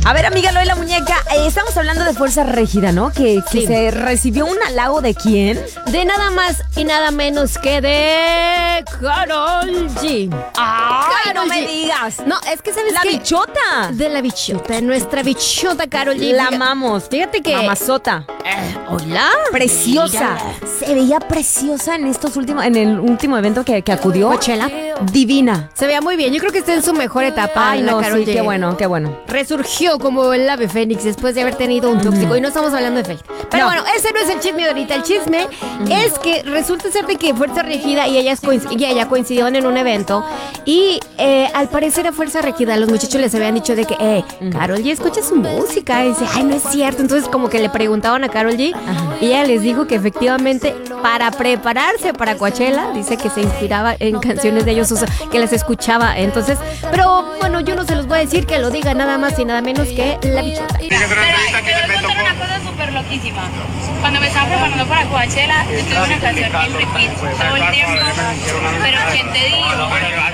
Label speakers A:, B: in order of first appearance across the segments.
A: A ver, amiga Lola Muñeca, estamos hablando de Fuerza Régida, ¿no? Que
B: Sí.
A: se recibió un halago de quién.
B: De nada más y nada menos que de Karol G.
A: ¡Ay, no
B: Karol
A: me
B: G.
A: digas!
B: No, es que ¿sabes
A: ¡La
B: qué?
A: bichota!
B: De la bichota, nuestra bichota Karol G.
A: La amamos.
B: Fíjate que...
A: Mamazota.
B: Hola.
A: Preciosa.
B: Mírala.
A: Se veía preciosa en en el último evento que acudió.
B: Coachella.
A: Divina.
B: Se veía muy bien. Yo creo que está en su mejor etapa.
A: Ay,
B: la
A: no,
B: Karol
A: sí,
B: G.
A: qué bueno, qué bueno.
B: Resurgió como el ave fénix después de haber tenido un tóxico. Y no estamos hablando de Faith. Pero
A: No.
B: bueno, ese no es el chisme de ahorita. El chisme es que resulta ser de que Fuerza Regida y ella coincidieron en un evento. Y al parecer a Fuerza Regida los muchachos les habían dicho de que, Karol G escucha su música. Y dice, ay, no es cierto. Entonces como que le preguntaban a Karol G. Y ella les dijo que efectivamente para prepararse para Coachella, dice que se inspiraba en canciones de ellos, o sea, que las escuchaba. Entonces, pero bueno, yo no se los voy a decir, que lo diga nada más y nada menos que la bichota.
C: Te voy a contar una cosa súper loquísima. Cuando me estaba preparando para Coachella, yo tuve una canción en repeat todo el tiempo. Pero ¿quién te digo?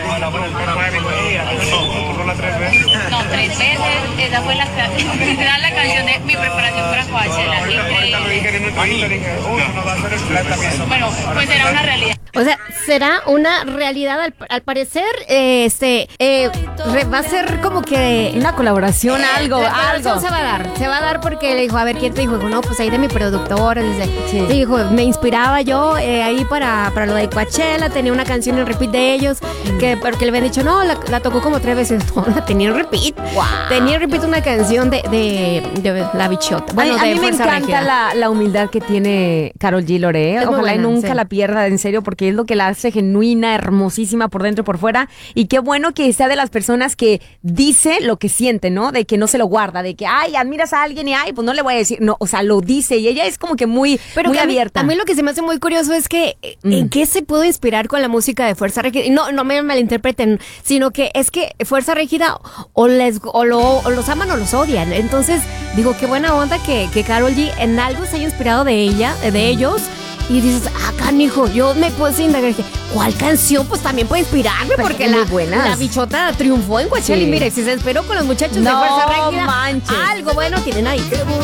C: No, 3 veces. Esa fue la canción de mi preparación para Coachella. Increíble. Bueno, pues era una realidad.
B: O sea, será una realidad al parecer, va a ser como que...
A: Una colaboración, algo,
B: la
A: algo.
B: colaboración se va a dar porque le dijo, a ver, ¿quién te dijo? Dijo, no, pues ahí de mi productora, dice,
A: Sí.
B: le dijo, me inspiraba yo ahí para lo de Coachella, tenía una canción en repeat de ellos, porque le habían dicho, no, la tocó como 3 veces, no, la tenía en repeat, tenía en repeat una canción de la bichota, bueno,
A: a
B: de
A: mí me
B: Fuerza
A: encanta
B: Régida.
A: la humildad que tiene Karol G. Loré.
B: Es muy
A: Ojalá y
B: buena,
A: nunca
B: sí.
A: la pierda, en serio, porque es lo que la hace genuina, hermosísima por dentro y por fuera. Y qué bueno que sea de las personas que dice lo que siente, ¿no? De que no se lo guarda, de que, ay, admiras a alguien y, ay, pues no le voy a decir. No, o sea, lo dice y ella es como que muy
B: Pero que
A: abierta.
B: A mí lo que se me hace muy curioso es que en qué se pudo inspirar con la música de Fuerza Régida. Y no me malinterpreten, sino que es que Fuerza Régida o los aman o los odian. Entonces, digo, qué buena onda que Karol G en algo se haya inspirado de ellos. Y dices, canijo, yo me puse a indagar, dije, ¿cuál canción? Pues también puede inspirarme,
A: Pues
B: porque
A: muy buenas.
B: la bichota triunfó en Coachella.
A: Sí.
B: Y mire, si se esperó con los muchachos de
A: No
B: Fuerza Régida,
A: manches.
B: algo bueno tienen ahí.